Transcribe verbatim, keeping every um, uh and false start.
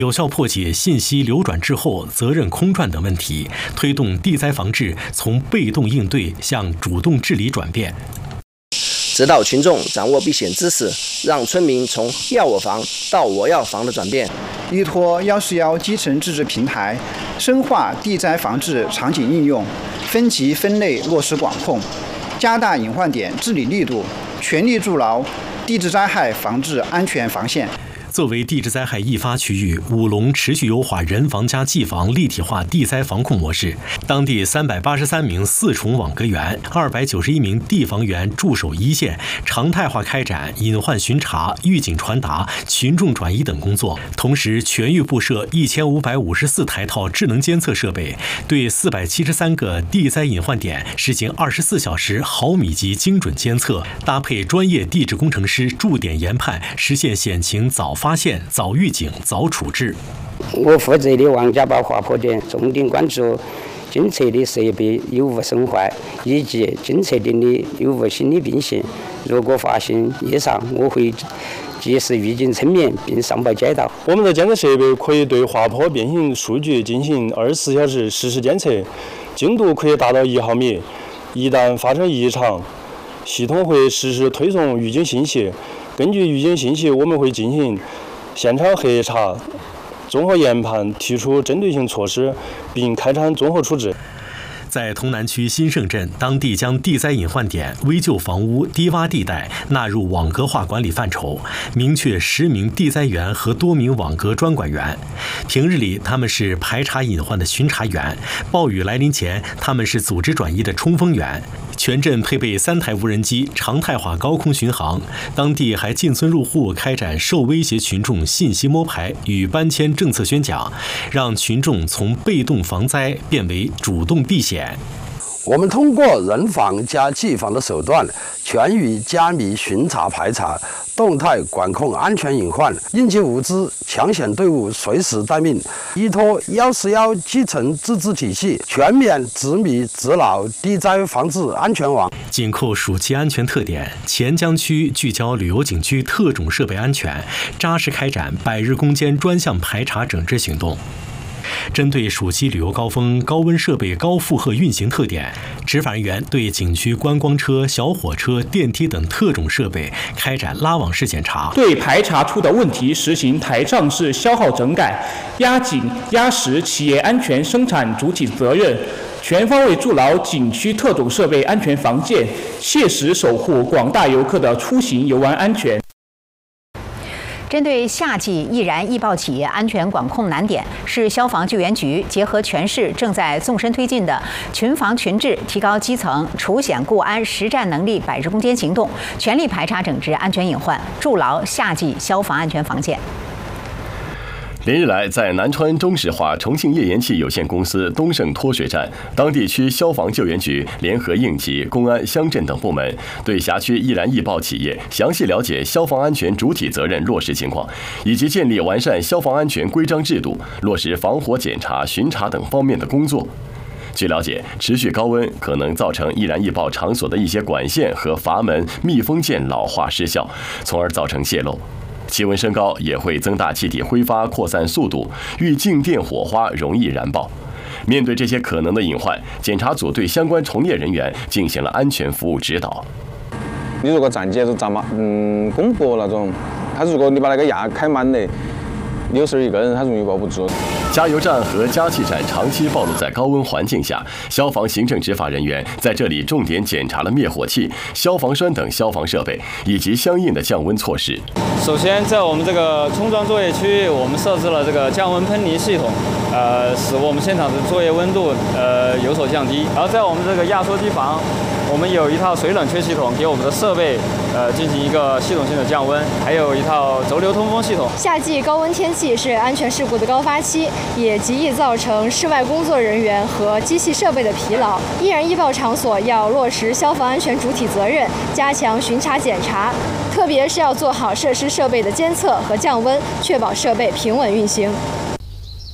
有效破解信息流转滞后、责任空转等问题，推动地灾防治从被动应对向主动治理转变。 指导群众掌握避险知识，让村民从要我防到我要防的转变。 依托幺四幺基层自治平台，深化地灾防治场景应用，分级分类落实管控，加大隐患点治理力度，全力筑牢地质灾害防治安全防线。 作为地质灾害易发区域，武隆持续优化人防加技防立体化地灾防控模式。当地三百八十三名四重网格员、二百九十一名地防员驻守一线，常态化开展隐患巡查、预警传达、群众转移等工作。同时，全域布设一千五百五十四台套智能监测设备，对四百七十三个地灾隐患点实行二十四小时毫米级精准监测，搭配专业地质工程师驻点研判，实现险情早发现、早预警、早处置。 我负责的王家坝滑坡点重点关注监测的设备有无损坏，以及监测点的有无心理变形。如果发现异常，我会及时预警村民并上报街道。 我们的监测设备可以对滑坡变形数据进行二十四小时实时监测，精度可以达到一毫米。一旦发生异常，系统会实时推送预警信息。根据预警信息，我们会进行现场核查、综合研判，提出针对性措施，并开展综合处置。 在潼南区新盛镇，当地将地灾隐患点、危旧房屋、低洼地带纳入网格化管理范畴，明确十名地灾员和多名网格专管员。平日里，他们是排查隐患的巡查员；暴雨来临前，他们是组织转移的冲锋员。全镇配备三台无人机，常态化高空巡航。当地还进村入户开展受威胁群众信息摸排与搬迁政策宣讲，让群众从被动防灾变为主动避险。 我们通过人防加技防的手段，全域加密巡查排查，动态管控安全隐患，应急物资抢险队伍随时待命，依托幺四幺基层自治体系，全面执密执牢地灾防治安全网。 紧扣暑期安全特点，黔江区聚焦旅游景区特种设备安全，扎实开展百日攻坚专项排查整治行动。针对暑期旅游高峰高温设备高负荷运行特点，执法人员对景区观光车、小火车、电梯等特种设备开展拉网式检查， 对排查出的问题实行台账式消耗整改，压紧压实企业安全生产主体责任，全方位筑牢景区特种设备安全防线，切实守护广大游客的出行游玩安全。 针对夏季易燃易爆企业安全管控难点，市消防救援局结合全市正在纵深推进的群防群治、提高基层除险固安实战能力百日攻坚行动，全力排查整治安全隐患，筑牢夏季消防安全防线。 连日来，在南川中石化重庆页岩气有限公司东胜脱水站，当地区消防救援局联合应急、公安、乡镇等部门，对辖区易燃易爆企业详细了解消防安全主体责任落实情况，以及建立完善消防安全规章制度，落实防火检查、巡查等方面的工作。据了解，持续高温可能造成易燃易爆场所的一些管线和阀门密封件老化失效，从而造成泄漏。气温升高也会增大气体挥发扩散速度，遇静电火花容易燃爆。面对这些可能的隐患，检查组对相关从业人员进行了安全服务指导。 你如果站起来是咋嘛？嗯，公布那种，他如果你把那个压开满了，你有时一个人他容易抱不住。 加油站和加气站长期暴露在高温环境下，消防行政执法人员在这里重点检查了灭火器、消防栓等消防设备以及相应的降温措施。 首先，在我们这个冲装作业区域，我们设置了这个降温喷离系统，呃，使我们现场的作业温度呃有所降低。然后在我们这个压缩机房，我们有一套水冷却系统，给我们的设备呃进行一个系统性的降温，还有一套轴流通风系统。 夏季高温天气是安全事故的高发期，也极易造成室外工作人员和机器设备的疲劳。易燃易爆场所要落实消防安全主体责任，加强巡查检查，特别是要做好设施设备的监测和降温，确保设备平稳运行。